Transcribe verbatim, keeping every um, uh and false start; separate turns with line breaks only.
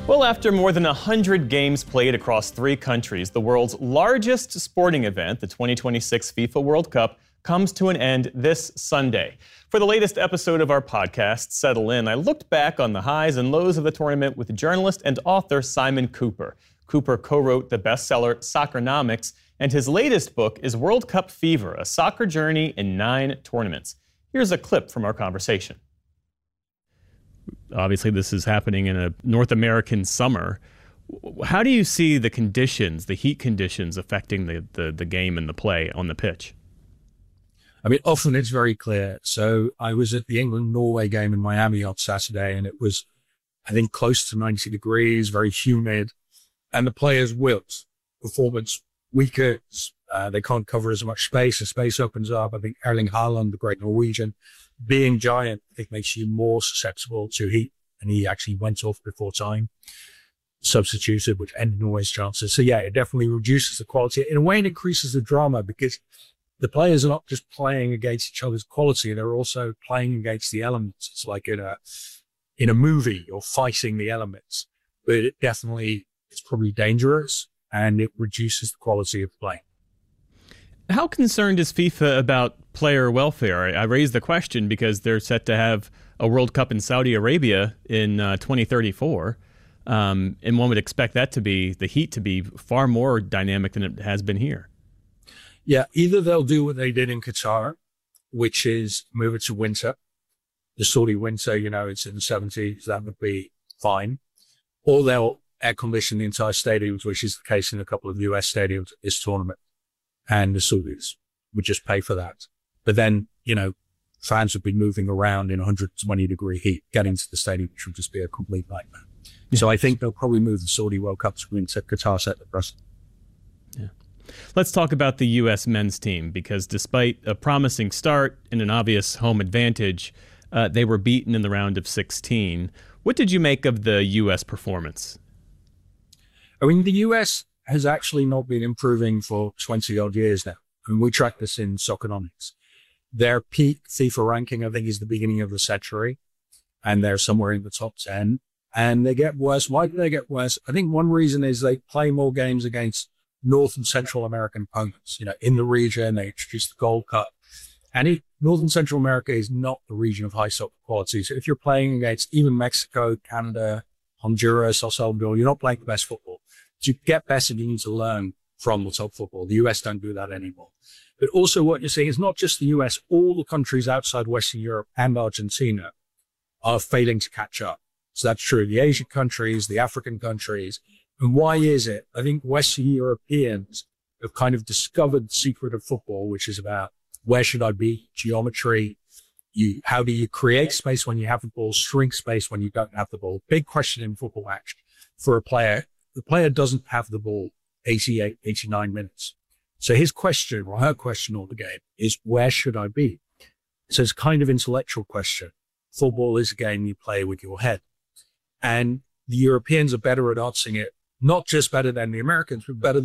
Well, after more than one hundred games played across three countries, the world's largest sporting event, the twenty twenty-six FIFA World Cup, comes to an end this Sunday. For the latest episode of our podcast, Settle In, I looked back on the highs and lows of the tournament with journalist and author Simon Kuper. Kuper co-wrote the bestseller Soccernomics, and his latest book is World Cup Fever, a soccer journey in nine tournaments. Here's a clip from our conversation. Obviously, this is happening in a North American summer. How do you see the conditions, the heat conditions, affecting the, the, the game and the play on the pitch?
I mean, often it's very clear. So I was at the England-Norway game in Miami on Saturday, and it was, I think, close to ninety degrees, very humid, and the players wilt. Performance weakens. Uh, they can't cover as much space. The space opens up. I think Erling Haaland, the great Norwegian, being giant, I think makes you more susceptible to heat. And he actually went off before time, substituted, which ended Norway's chances. So yeah, it definitely reduces the quality. In a way, it increases the drama because the players are not just playing against each other's quality. They're also playing against the elements. It's like in a, in a movie, you're fighting the elements, but it definitely, it's probably dangerous and it reduces the quality of play.
How concerned is FIFA about player welfare? I raise the question because they're set to have a World Cup in Saudi Arabia in uh, twenty thirty-four, um, and one would expect that to be, the heat to be far more dynamic than it has been here.
Yeah, either they'll do what they did in Qatar, which is move it to winter. The Saudi winter, you know, it's in the seventies, that would be fine. Or they'll air condition the entire stadiums, which is the case in a couple of U S stadiums at this tournament. And the Saudis would just pay for that. But then, you know, fans would be moving around in one hundred twenty degree heat, getting to the stadium, which would just be a complete nightmare. Yeah. So I think they'll probably move the Saudi World Cup to Qatar set the precedent.
Yeah. Let's talk about the U S men's team, because despite a promising start and an obvious home advantage, uh, they were beaten in the round of sixteen. What did you make of the U S performance?
I mean, the U S has actually not been improving for twenty odd years now. I mean, we track this in Soccernomics. Their peak FIFA ranking, I think, is the beginning of the century, and they're somewhere in the top ten, and they get worse. Why do they get worse? I think one reason is they play more games against North and Central American opponents. You know, in the region, they introduced the Gold Cup, and it, North and Central America is not the region of high soccer quality. So if you're playing against even Mexico, Canada, Honduras, El Salvador, you're not playing the best football. To get better, you need to learn from the top football. The U S don't do that anymore. But also what you're seeing is not just the U S, all the countries outside Western Europe and Argentina are failing to catch up. So that's true. The Asian countries, the African countries. And why is it? I think Western Europeans have kind of discovered the secret of football, which is about where should I be? Geometry. You, how do you create space when you have the ball, shrink space when you don't have the ball? Big question in football action for a player. The player doesn't have the ball eighty-eight, eighty-nine minutes. So his question, or her question all the game, is where should I be? So it's kind of intellectual question. Football is a game you play with your head. And the Europeans are better at answering it, not just better than the Americans, but better than